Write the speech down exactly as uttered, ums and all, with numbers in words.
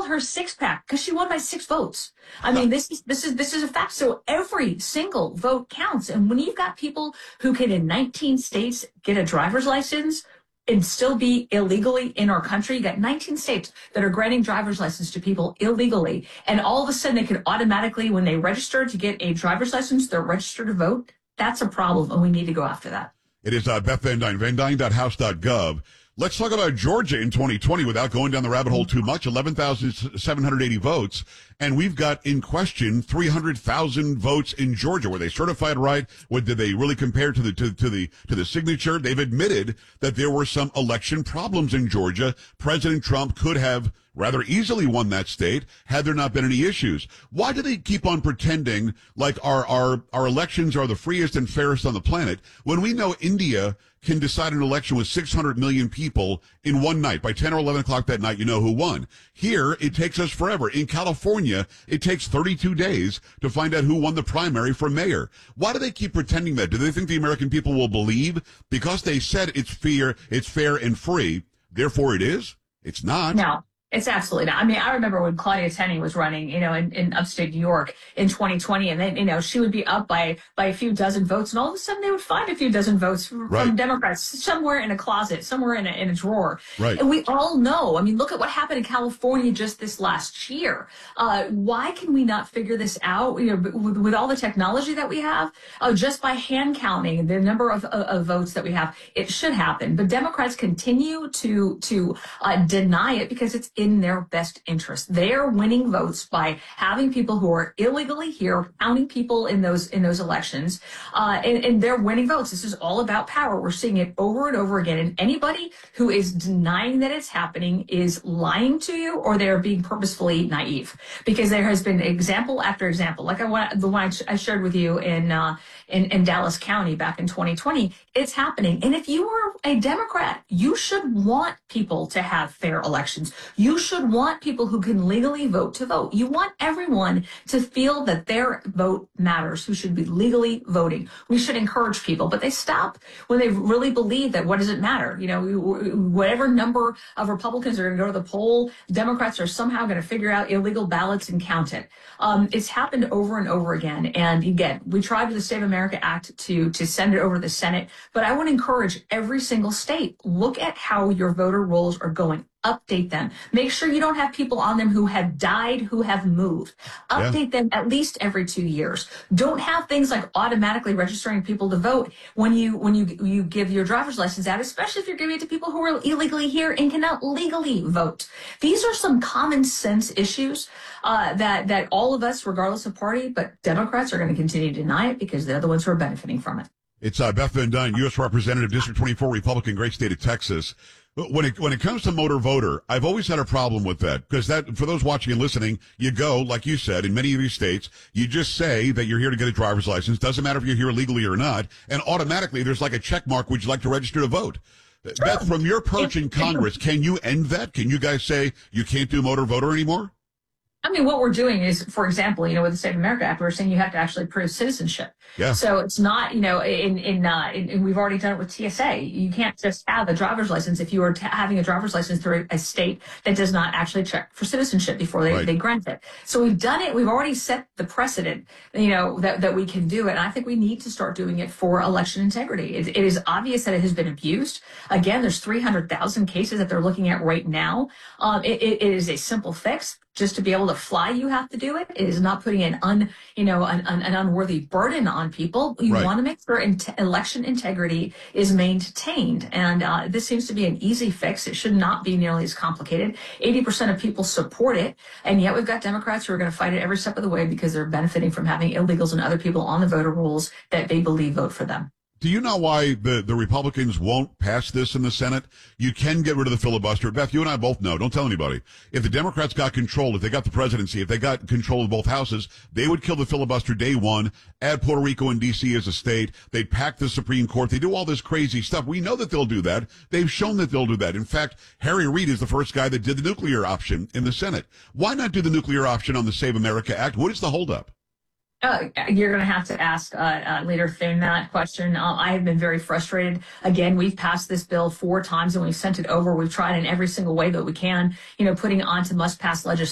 called her six pack because she won by six votes. I mean, this is this is this is a fact. So every single vote counts. And when you've got people who can in nineteen states get a driver's license and still be illegally in our country, you got nineteen states that are granting driver's license to people illegally, and all of a sudden they can automatically, when they register to get a driver's license, they're registered to vote. That's a problem, and we need to go after that. It is uh, Beth Van Dyne, van dyne dot house dot gov. Let's talk about Georgia in twenty twenty without going down the rabbit hole too much. eleven thousand seven hundred eighty votes. And we've got in question three hundred thousand votes in Georgia. Were they certified right? What did they really compare to the, to, to the, to the signature? They've admitted that there were some election problems in Georgia. President Trump could have rather easily won that state had there not been any issues. Why do they keep on pretending like our, our, our elections are the freest and fairest on the planet when we know India can decide an election with six hundred million people in one night? By ten or eleven o'clock that night, you know who won. Here, it takes us forever. In California, it takes thirty-two days to find out who won the primary for mayor. Why do they keep pretending that? Do they think the American people will believe because they said it's fair, it's fair and free, therefore it is? It's not. No. It's absolutely not. I mean, I remember when Claudia Tenney was running, you know, in, in upstate New York in twenty twenty, and then, you know, she would be up by, by a few dozen votes, and all of a sudden they would find a few dozen votes from, right. from Democrats somewhere in a closet, somewhere in a, in a drawer. Right. And we all know, I mean, look at what happened in California just this last year. Uh, why can we not figure this out, you know, with, with all the technology that we have, uh, just by hand counting the number of, of, of votes that we have? It should happen. But Democrats continue to, to uh, deny it because it's in their best interest. They're winning votes by having people who are illegally here, counting people in those in those elections, uh, and, and they're winning votes. This is all about power. We're seeing it over and over again. And anybody who is denying that it's happening is lying to you, or they're being purposefully naive. Because there has been example after example, like I want the one I shared with you in uh, in, in Dallas County back in twenty twenty. It's happening. And if you are a Democrat, you should want people to have fair elections. You should want people who can legally vote to vote. You want everyone to feel that their vote matters, who should be legally voting. We should encourage people, but they stop when they really believe that what does it matter? You know, whatever number of Republicans are going to go to the poll, Democrats are somehow going to figure out illegal ballots and count it. Um, it's happened over and over again. And again, we tried with the Save America Act to, to send it over to the Senate, but I would encourage every single state, look at how your voter rolls are going. Update them. Make sure you don't have people on them who have died, who have moved. Update yeah. them at least every two years. Don't have things like automatically registering people to vote when you when you you give your driver's license out, especially if you're giving it to people who are illegally here and cannot legally vote. These are some common sense issues uh, that that all of us, regardless of party, but Democrats are going to continue to deny it because they're the ones who are benefiting from it. It's uh, Beth Van Dyne, U S Representative, District twenty-four, Republican, great state of Texas. When it, when it comes to motor voter, I've always had a problem with that because that, for those watching and listening, you go, like you said, in many of these states, you just say that you're here to get a driver's license. Doesn't matter if you're here legally or not. And automatically there's like a check mark. Would you like to register to vote? Sure. Beth, from your perch in Congress, can you end that? Can you guys say you can't do motor voter anymore? I mean, what we're doing is, for example, you know, with the Save America Act, we're saying you have to actually prove citizenship. Yeah. So it's not, you know, in in, uh, in, in we've already done it with T S A. You can't just have a driver's license if you are t- having a driver's license through a state that does not actually check for citizenship before they, right. they grant it. So we've done it. We've already set the precedent, you know, that, that we can do it. And I think we need to start doing it for election integrity. It, it is obvious that it has been abused. Again, there's three hundred thousand cases that they're looking at right now. Um, it, it, it is a simple fix. Just to be able to fly, you have to do it. It is not putting an un, you know, an, an, an unworthy burden on people. You right. want to make sure in- election integrity is maintained, and uh, this seems to be an easy fix. It should not be nearly as complicated. eighty percent of people support it, and yet we've got Democrats who are going to fight it every step of the way because they're benefiting from having illegals and other people on the voter rolls that they believe vote for them. Do you know why the, the Republicans won't pass this in the Senate? You can get rid of the filibuster. Beth, you and I both know. Don't tell anybody. If the Democrats got control, if they got the presidency, if they got control of both houses, they would kill the filibuster day one, add Puerto Rico and D C as a state. They'd pack the Supreme Court. They do all this crazy stuff. We know that they'll do that. They've shown that they'll do that. In fact, Harry Reid is the first guy that did the nuclear option in the Senate. Why not do the nuclear option on the Save America Act? What is the holdup? Uh, you're going to have to ask uh, uh, Leader Thune that question. Uh, I have been very frustrated. Again, we've passed this bill four times and we've sent it over. We've tried in every single way that we can, you know, putting it onto must-pass legislation.